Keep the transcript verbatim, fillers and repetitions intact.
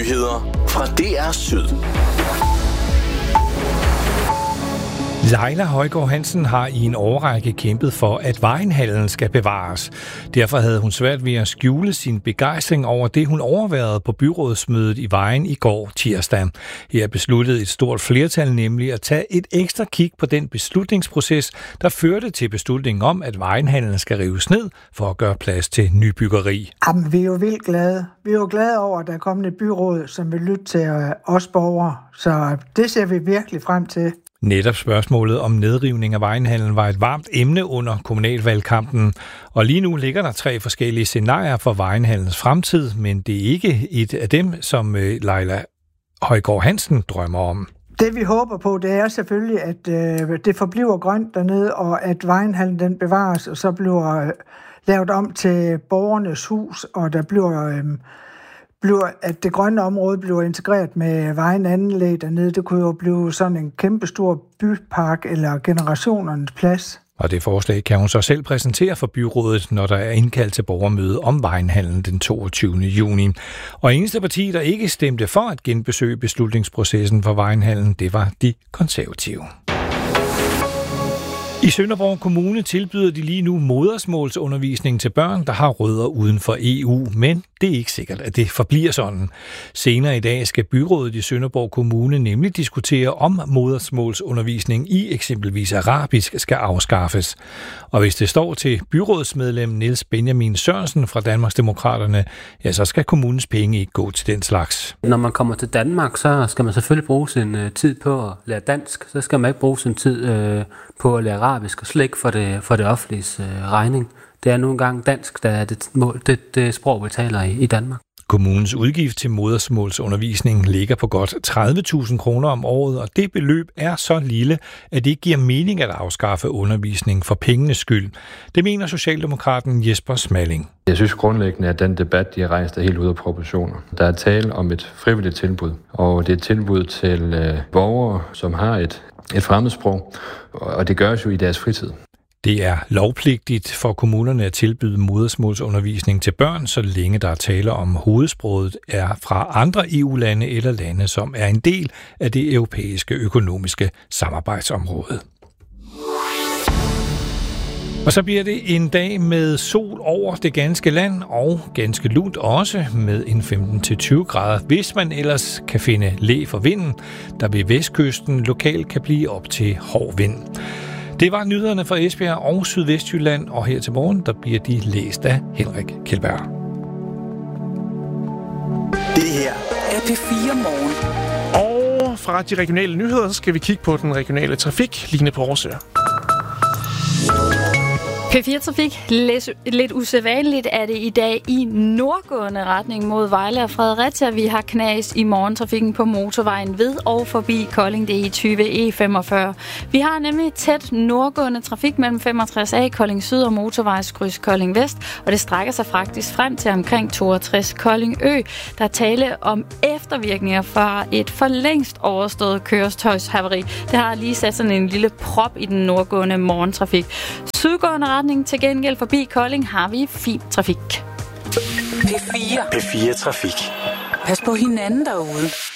Nyheder fra D R Syd. Laila Højgaard Hansen har i en årrække kæmpet for, at Vejenhallen skal bevares. Derfor havde hun svært ved at skjule sin begejstring over det, hun overværede på byrådsmødet i Vejen i går tirsdag. Her besluttede et stort flertal nemlig at tage et ekstra kig på den beslutningsproces, der førte til beslutningen om, at Vejenhallen skal rives ned for at gøre plads til nybyggeri. Jamen, vi er jo vildt glade. Vi er jo glade over, at der er kommet et byråd, som vil lytte til os borgere. Så det ser vi virkelig frem til. Netop spørgsmålet om nedrivning af Vejenhallen var et varmt emne under kommunalvalgkampen, og lige nu ligger der tre forskellige scenarier for Vejenhallens fremtid, men det er ikke et af dem, som Laila Højgaard Hansen drømmer om. Det vi håber på, det er selvfølgelig, at øh, det forbliver grønt dernede, og at Vejenhallen den bevares, og så bliver øh, lavet om til borgernes hus, og der bliver... Øh, bliver, at det grønne område bliver integreret med vejenanlæg dernede. Det kunne jo blive sådan en kæmpestor bypark eller generationernes plads. Og det forslag kan hun så selv præsentere for byrådet, når der er indkaldt til borgermøde om Vejenhallen den toogtyvende juni. Og eneste parti, der ikke stemte for at genbesøge beslutningsprocessen for Vejenhallen, det var de konservative. I Sønderborg Kommune tilbyder de lige nu modersmålsundervisning til børn, der har rødder uden for E U, men det er ikke sikkert, at det forbliver sådan. Senere i dag skal byrådet i Sønderborg Kommune nemlig diskutere, om modersmålsundervisning i eksempelvis arabisk skal afskaffes. Og hvis det står til byrådsmedlem Niels Benjamin Sørensen fra Danmarksdemokraterne, ja, så skal kommunens penge ikke gå til den slags. Når man kommer til Danmark, så skal man selvfølgelig bruge sin uh, tid på at lære dansk. Så skal man ikke bruge sin tid uh, på at lære arabisk og slet ikke for det, for det offentliges uh, regning. Det er nu engang dansk, der er det, det, det sprog, vi taler i, i Danmark. Kommunens udgift til modersmålsundervisning ligger på godt tredive tusind kroner om året, og det beløb er så lille, at det ikke giver mening at afskaffe undervisning for pengenes skyld. Det mener Socialdemokraten Jesper Smalling. Jeg synes grundlæggende, at den debat, de har rejst, er helt ude af proportioner. Der er tale om et frivilligt tilbud, og det er et tilbud til øh, borgere, som har et, et fremmedsprog, og det gøres jo i deres fritid. Det er lovpligtigt for kommunerne at tilbyde modersmålsundervisning til børn, så længe der er tale om hovedsproget er fra andre E U-lande eller lande, som er en del af det europæiske økonomiske samarbejdsområde. Og så bliver det en dag med sol over det ganske land, og ganske lunt også med en femten til tyve grader, hvis man ellers kan finde læ for vinden, der ved vestkysten lokalt kan blive op til hård vind. Det var nyhederne fra Esbjerg og Sydvestjylland, og her til morgen, der bliver de læst af Henrik Kjeldberg. Det her er P fire Morgen. Og fra de regionale nyheder, så skal vi kigge på den regionale trafik, Line Porsø. P fire Trafik. Lidt usædvanligt er det i dag i nordgående retning mod Vejle og Fredericia. Vi har knas i morgentrafikken på motorvejen ved og forbi Kolding, det er E tyve E femogfyrre. Vi har nemlig tæt nordgående trafik mellem femogtres A Kolding Syd og motorvejskryds Kolding Vest, og det strækker sig faktisk frem til omkring toogtres Kolding Ø. Der er tale om eftervirkninger fra et for længst overstået køretøjshaveri. Det har lige sat sådan en lille prop i den nordgående morgentrafik. Sydgående retning til gengæld forbi Kolding har vi fin trafik. P fire. P fire Trafik. Pas på hinanden derude.